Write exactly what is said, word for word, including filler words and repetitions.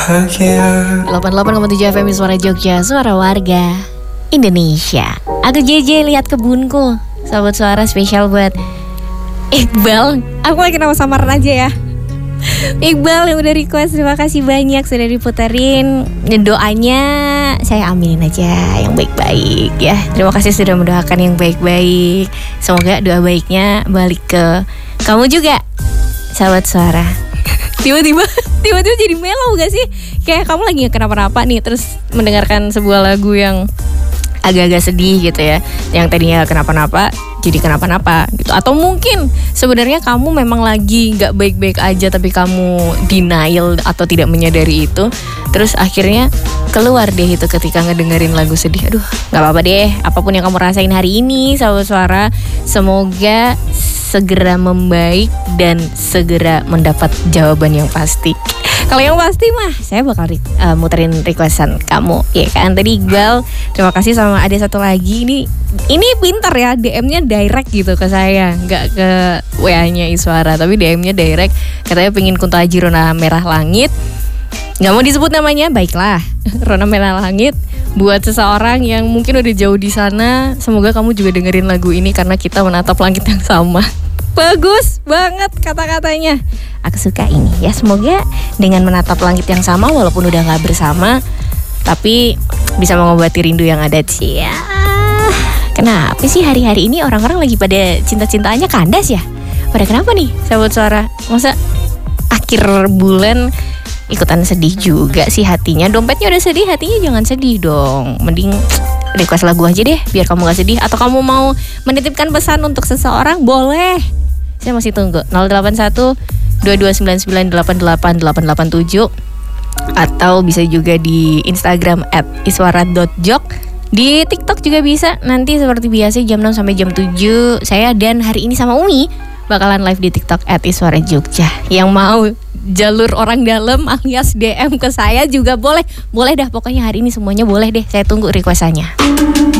delapan puluh delapan koma tujuh F M Suara Jogja, suara warga Indonesia. Aku J J, lihat kebunku. Sahabat suara spesial buat Iqbal. Aku lagi nama samaran aja ya. Iqbal yang udah request, terima kasih banyak sudah diputerin. Doanya saya aminin aja yang baik-baik ya. Terima kasih sudah mendoakan yang baik-baik. Semoga doa baiknya balik ke kamu juga, sahabat suara. Tiba-tiba Tiba-tiba jadi mellow gak sih? Kayak kamu lagi gak kenapa-napa nih, terus mendengarkan sebuah lagu yang agak-agak sedih gitu ya, yang tadinya gak kenapa-napa jadi kenapa-napa gitu. Atau mungkin sebenarnya kamu memang lagi gak baik-baik aja, tapi kamu denial atau tidak menyadari itu. Terus akhirnya keluar deh itu ketika ngedengerin lagu sedih. Aduh, gak apa-apa deh, apapun yang kamu rasain hari ini, sahabat suara, semoga segera membaik dan segera mendapat jawaban yang pasti. Kalau yang pasti mah saya bakal uh, muterin requestan kamu, ya kan? Tadi Iqbal, terima kasih. Sama ada satu lagi, ini ini pintar ya, D M-nya direct gitu ke saya, nggak ke W A-nya Iswara, tapi D M-nya direct. Katanya pengen Kunto Aji Rona Merah Langit, nggak mau disebut namanya, baiklah. Rona Merah Langit buat seseorang yang mungkin udah jauh di sana. Semoga kamu juga dengerin lagu ini karena kita menatap langit yang sama. Bagus banget kata-katanya. Aku suka ini ya. Semoga dengan menatap langit yang sama, walaupun udah gak bersama, tapi bisa mengobati rindu yang ada sih ya. Kenapa sih hari-hari ini orang-orang lagi pada cinta-cintaannya kandas ya? Pada kenapa nih sahabat suara? Masa akhir bulan ikutan sedih juga sih hatinya? Dompetnya udah sedih, hatinya jangan sedih dong. Mending request lagu aja deh biar kamu gak sedih. Atau kamu mau menitipkan pesan untuk seseorang, boleh. Saya masih tunggu. Nol delapan satu dua dua sembilan sembilan delapan delapan delapan delapan tujuh. Atau bisa juga di Instagram at iswara dot jok. Di TikTok juga bisa. Nanti seperti biasa jam enam sampai jam tujuh saya dan hari ini sama Umi bakalan live di TikTok at iswara jogja. Yang mau jalur orang dalam alias D M ke saya juga boleh. Boleh dah, pokoknya hari ini semuanya boleh deh. Saya tunggu requestannya.